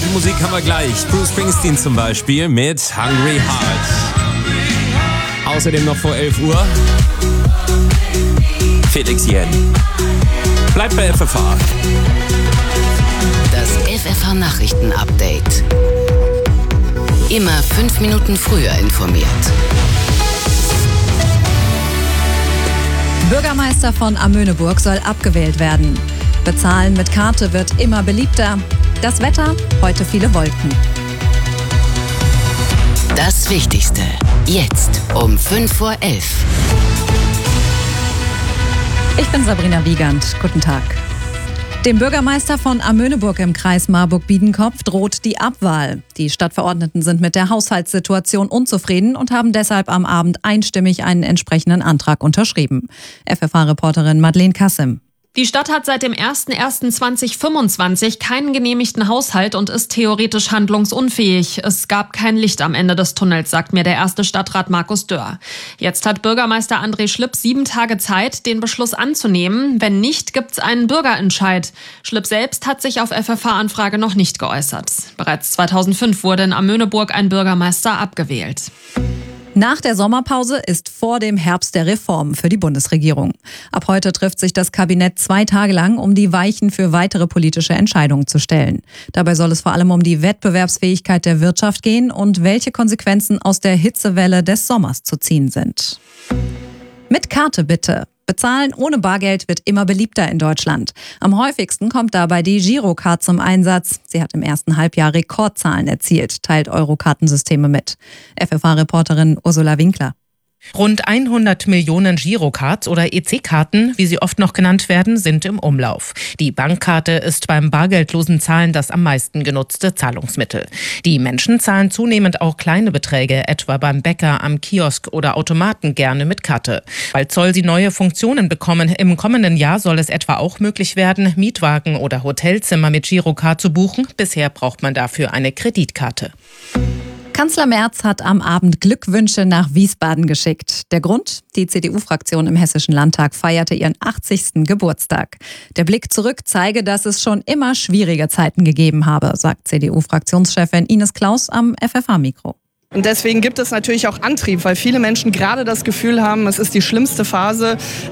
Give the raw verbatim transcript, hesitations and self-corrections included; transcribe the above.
Welche Musik haben wir gleich? Bruce Springsteen zum Beispiel mit Hungry Heart. Außerdem noch vor elf Uhr Felix Jen. Bleibt bei F F H. Das F F H-Nachrichten-Update. Immer fünf Minuten früher informiert. Bürgermeister von Amöneburg soll abgewählt werden. Bezahlen mit Karte wird immer beliebter. Das Wetter, heute viele Wolken. Das Wichtigste, jetzt um fünf vor elf. Ich bin Sabrina Wiegand. Guten Tag. Dem Bürgermeister von Amöneburg im Kreis Marburg-Biedenkopf droht die Abwahl. Die Stadtverordneten sind mit der Haushaltssituation unzufrieden und haben deshalb am Abend einstimmig einen entsprechenden Antrag unterschrieben. F F H-Reporterin Madeleine Kassim. Die Stadt hat seit dem ersten ersten zweitausendfünfundzwanzig keinen genehmigten Haushalt und ist theoretisch handlungsunfähig. Es gab kein Licht am Ende des Tunnels, sagt mir der erste Stadtrat Markus Dörr. Jetzt hat Bürgermeister André Schlipp sieben Tage Zeit, den Beschluss anzunehmen. Wenn nicht, gibt's einen Bürgerentscheid. Schlipp selbst hat sich auf F F H-Anfrage noch nicht geäußert. Bereits zweitausendfünf wurde in Amöneburg ein Bürgermeister abgewählt. Nach der Sommerpause ist vor dem Herbst der Reformen für die Bundesregierung. Ab heute trifft sich das Kabinett zwei Tage lang, um die Weichen für weitere politische Entscheidungen zu stellen. Dabei soll es vor allem um die Wettbewerbsfähigkeit der Wirtschaft gehen und welche Konsequenzen aus der Hitzewelle des Sommers zu ziehen sind. Mit Karte bitte. Bezahlen ohne Bargeld wird immer beliebter in Deutschland. Am häufigsten kommt dabei die Girocard zum Einsatz. Sie hat im ersten Halbjahr Rekordzahlen erzielt, teilt Euro-Kartensysteme mit. F F H-Reporterin Ursula Winkler. Rund hundert Millionen Girocards oder E C-Karten, wie sie oft noch genannt werden, sind im Umlauf. Die Bankkarte ist beim bargeldlosen Zahlen das am meisten genutzte Zahlungsmittel. Die Menschen zahlen zunehmend auch kleine Beträge, etwa beim Bäcker, am Kiosk oder Automaten gerne mit Karte. Bald soll sie neue Funktionen bekommen. Im kommenden Jahr soll es etwa auch möglich werden, Mietwagen oder Hotelzimmer mit Girocard zu buchen. Bisher braucht man dafür eine Kreditkarte. Kanzler Merz hat am Abend Glückwünsche nach Wiesbaden geschickt. Der Grund? Die C D U-Fraktion im Hessischen Landtag feierte ihren achtzigsten Geburtstag. Der Blick zurück zeige, dass es schon immer schwierige Zeiten gegeben habe, sagt C D U-Fraktionschefin Ines Claus am F F H-Mikro. Und deswegen gibt es natürlich auch Antrieb, weil viele Menschen gerade das Gefühl haben, es ist die schlimmste Phase